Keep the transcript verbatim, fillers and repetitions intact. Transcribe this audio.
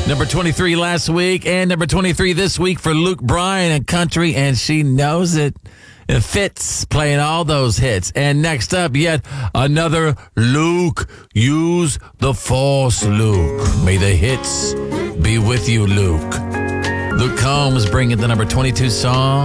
Number twenty-three last week and number twenty-three this week for Luke Bryan and Country, and she knows it. It fits, playing all those hits. And next up, yet another Luke. Use the force, Luke. May the hits be with you, Luke. Luke Combs bringing the number twenty-two song.